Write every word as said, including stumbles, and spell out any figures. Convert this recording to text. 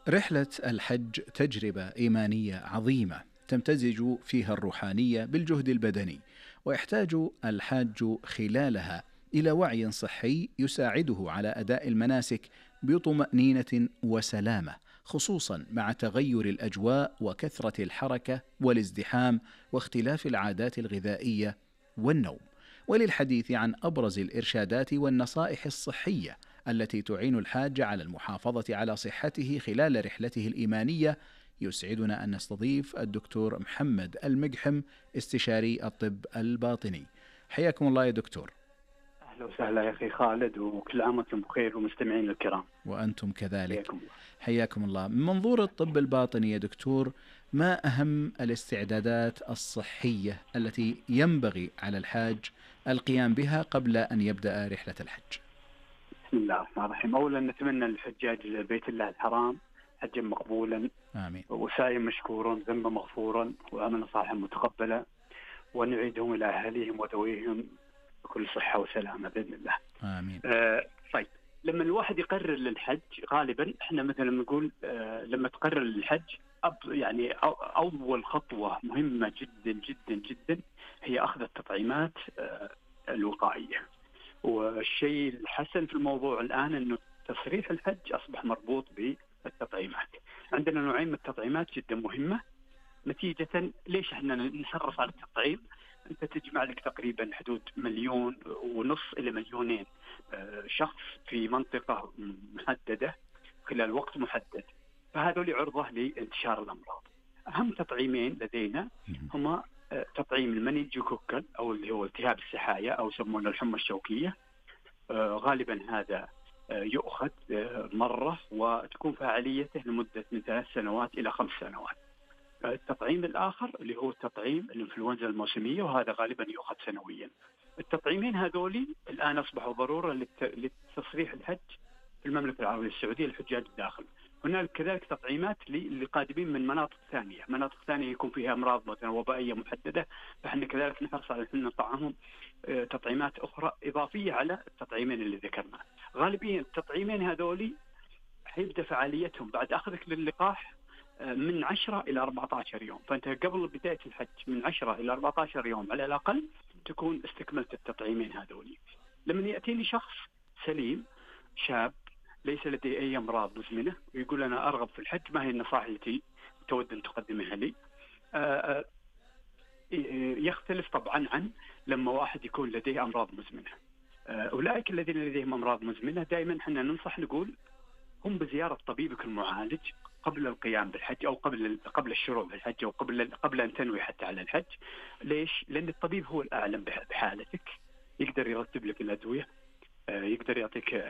رحلة الحج تجربة إيمانية عظيمة تمتزج فيها الروحانية بالجهد البدني، ويحتاج الحاج خلالها إلى وعي صحي يساعده على أداء المناسك بطمأنينة وسلامة، خصوصا مع تغير الأجواء وكثرة الحركة والازدحام واختلاف العادات الغذائية والنوم. وللحديث عن أبرز الإرشادات والنصائح الصحية التي تعين الحاج على المحافظة على صحته خلال رحلته الإيمانية، يسعدنا أن نستضيف الدكتور محمد المقحم، استشاري الطب الباطني. حياكم الله يا دكتور. أهلا وسهلا يا أخي خالد، وكل عام وأنتم بخير ومستمعين الكرام. وأنتم كذلك. حياكم الله. حياكم الله. من منظور الطب الباطني يا دكتور، ما أهم الاستعدادات الصحية التي ينبغي على الحاج القيام بها قبل أن يبدأ رحلة الحج؟ بسم الله الرحمن الرحيم. أولا نتمنى للحجاج بيت الله الحرام حجا مقبولا، آمين، وسعيا مشكورا، ذنبا مغفورا، وعملا صالحا متقبلا، ونعيدهم إلى أهلهم وذويهم بكل صحة وسلامة بإذن الله. آمين. آه طيب، لما الواحد يقرر للحج غالبا احنا مثلا نقول آه لما تقرر للحج يعني أو أول خطوة مهمة جدا جدا جدا هي أخذ التطعيمات آه الوقائية. والشيء الحسن في الموضوع الآن أنه تصريح الحج أصبح مربوط بالتطعيمات. عندنا نوعين من التطعيمات جدا مهمة. نتيجة ليش احنا نصرف على التطعيم؟ أنت تجمع لك تقريبا حدود مليون ونص إلى مليونين شخص في منطقة محددة خلال وقت محدد، فهذول عرضة لانتشار الأمراض. أهم تطعيمين لدينا هما تطعيم المنينجوكوكل أو اللي هو التهاب السحايا أو يسمونه الحمى الشوكية. غالبا هذا يؤخذ مرة وتكون فعاليته لمدة من ثلاث سنوات إلى خمس سنوات. التطعيم الآخر اللي هو تطعيم الإنفلونزا الموسمية، وهذا غالبا يؤخذ سنويا. التطعيمين هذولي الآن أصبحوا ضرورة لتصريح الحج في المملكة العربية السعودية للحجاج الداخل. هناك كذلك تطعيمات للقادمين من مناطق ثانية، مناطق ثانية يكون فيها أمراض مثلا وبائية محددة، فإحنا كذلك نحرص على أن نطعمهم تطعيمات أخرى إضافية على التطعيمين اللي ذكرنا. غالبيا التطعيمين هذولي حيبدأ فعاليتهم بعد أخذك للقاح من عشرة إلى أربعة عشر يوم، فأنت قبل بداية الحج من عشرة إلى أربعة عشر يوم على الأقل تكون استكملت التطعيمين هذولي. لما يأتيني شخص سليم شاب ليس لديه أي أمراض مزمنة ويقول أنا أرغب في الحج، ما هي النصائح التي تود أن تقدمها لي؟ آآ آآ يختلف طبعا عن لما واحد يكون لديه أمراض مزمنة. أولئك الذين لديهم أمراض مزمنة دائما حنا ننصح نقول هم بزيارة طبيبك المعالج قبل القيام بالحج أو قبل قبل الشروع بالحج أو قبل قبل أن تنوي حتى على الحج. ليش؟ لأن الطبيب هو الأعلم بحالتك، يقدر يرتب لك الأدوية، يقدر يعطيك